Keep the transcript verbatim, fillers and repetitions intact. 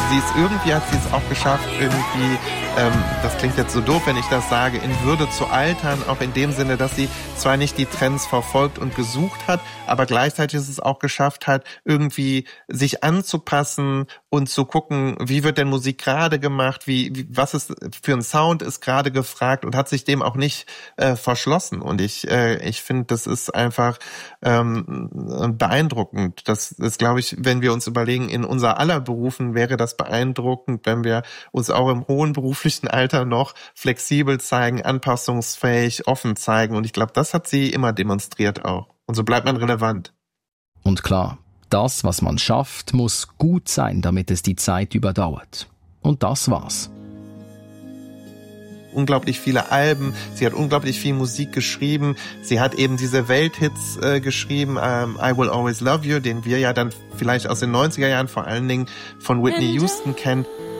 sie ist irgendwie, hat sie es auch geschafft, irgendwie, ähm, das klingt jetzt so doof, wenn ich das sage, in Würde zu altern, auch in dem Sinne, dass sie zwar nicht die Trends verfolgt und gesucht hat, aber gleichzeitig ist es auch geschafft hat, irgendwie sich anzupassen und zu gucken, wie wird denn Musik gerade gemacht, wie, wie was ist für ein Sound ist gerade gefragt und hat sich dem auch nicht äh, verschlossen. Und ich äh, ich finde, das ist einfach ähm, beeindruckend. Das ist, glaube ich, wenn wir uns überlegen, in unser aller Berufen wäre das beeindruckend, wenn wir uns auch im hohen beruflichen Alter noch flexibel zeigen, anpassungsfähig, offen zeigen. Und ich glaube, das hat sie immer demonstriert auch. Und so bleibt man relevant. Und klar, das, was man schafft, muss gut sein, damit es die Zeit überdauert. Und das war's. Unglaublich viele Alben, sie hat unglaublich viel Musik geschrieben, sie hat eben diese Welthits äh, geschrieben, ähm, I Will Always Love You, den wir ja dann vielleicht aus den neunziger Jahren vor allen Dingen von Whitney Houston kennen.